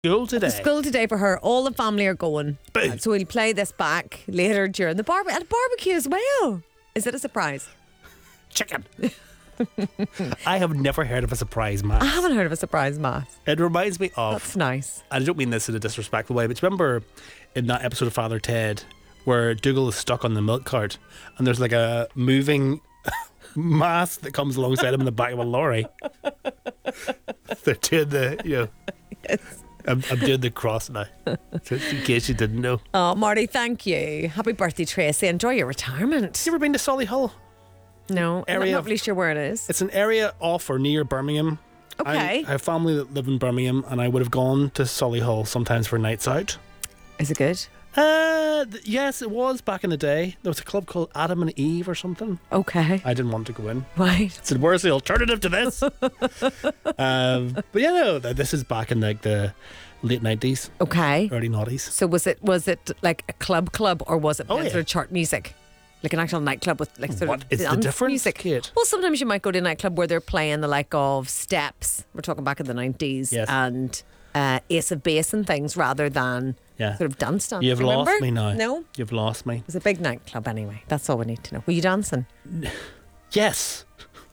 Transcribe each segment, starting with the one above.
School today. School today for her. All the family are going. Boom. So we'll play this back later during the barbecue as well. Is it a surprise? Chicken. I have never heard of a surprise mass. I haven't heard of a surprise mass. It reminds me of... That's nice. I don't mean this in a disrespectful way, but do you remember in that episode of Father Ted where Dougal is stuck on the milk cart and there's like a moving mass that comes alongside him in the back of a lorry? They're doing the, Yes. I'm doing the cross now, just in case you didn't know. Oh, Marty, thank you. Happy birthday, Tracy. Enjoy your retirement. You ever been to Solihull? No, I'm Area not of- really sure where it is. It's an area off or near Birmingham. Okay. I have family that live in Birmingham, and I would have gone to Solihull sometimes for nights out. Is it good? Yes, it was back in the day. There was a club called Adam and Eve or something. Okay. I didn't want to go in. Right. I said, where's the alternative to this? But yeah, no, this is back in like the late 90s, Okay. early noughties. So was it like a club or was it Oh, sort yeah. of chart music? Like an actual nightclub with like sort What of is the dance difference, music? Kate? Well, sometimes you might go to a nightclub where they're playing the like of Steps. We're talking back in the 90s. Yes. And Ace of Base and things rather than Yeah. sort of dance dance. You've Remember? lost me now. No? You've lost me. It was a big nightclub anyway. That's all we need to know. Were you dancing? Yes.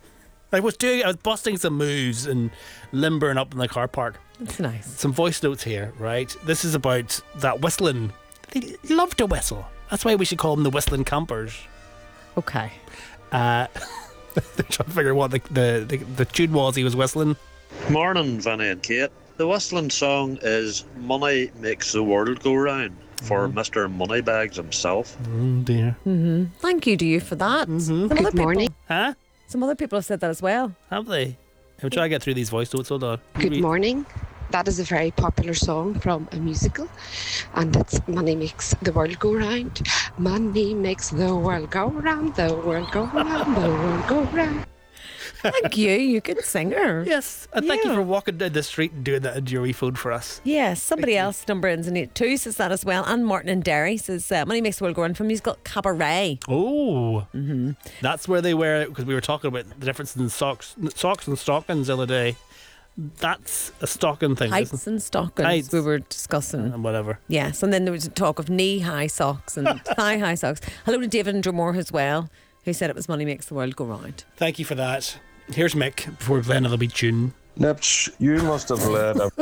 I was busting some moves and limbering up in the car park. That's nice. Some voice notes here, right? This is about that whistling. They love to whistle. That's why we should call them the whistling campers. Okay. They're trying to figure out what the tune was he was whistling. Morning, Vinny and Kate. The whistling song is Money Makes the World Go Round for Mr. Moneybags himself. Oh dear. Thank you to you for that. Some other Good morning. Huh? Some other people have said that as well. Have they? I'm trying to get through these voice notes. Hold on. Good morning. That is a very popular song from a musical, and it's Money Makes the World Go Round. Money makes the world go round, the world go round, the world go round. Thank you. You good singer. Yes, and thank you Yeah. for walking down the street and doing that in your wee phone for us. Yes, somebody else, number ends in 82, says that as well. And Martin and Derry says Money Makes the World Go Round from musical Cabaret. Oh, that's where they wear it, because we were talking about the difference in socks and stockings the other day. That's a stocking thing, isn't Heights and stockings Heights. we were discussing. it? And whatever. Yes, and then there was talk of knee-high socks and thigh-high socks. Hello to David and Drumore as well, who said it was Money Makes the World Go Round. Thank you for that. Here's Mick before we play another wee tune. Nips, you must have led a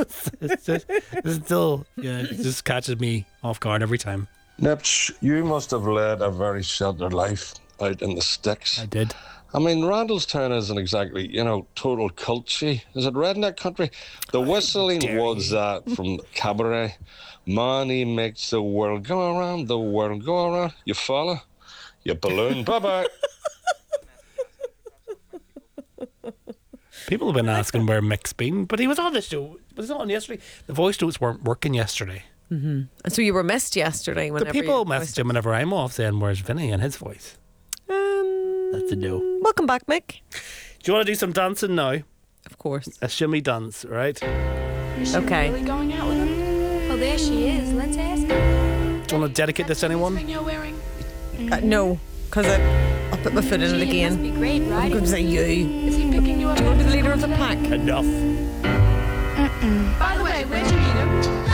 It's still, it just catches me off guard every time. Nips, you must have led a very sheltered life out in the sticks. I did. I mean, Randallstown isn't exactly, total culty. Is it redneck country? The whistling dare was that from Cabaret. Money makes the world go around, the world go around. You follow? You balloon. Bye-bye. People have been asking where Mick's been, but he was on the show. Was it on yesterday? The voice notes weren't working yesterday. And so you were missed yesterday. The Whenever people you- message him whenever I'm off saying, where's Vinny and his voice? That's a no. Welcome back, Mick. Do you want to do some dancing now? Of course. A shimmy dance, right? Do Okay. Really going out with him? Oh, there she is. Let's ask her. you want to dedicate this to anyone? Ring you're wearing? No, because I'll put my foot in it Gee, it must again. be great, I'm right? going to say you. Is he picking you up? Do you want to be the leader of the pack? Enough. By the way, where'd you meet him?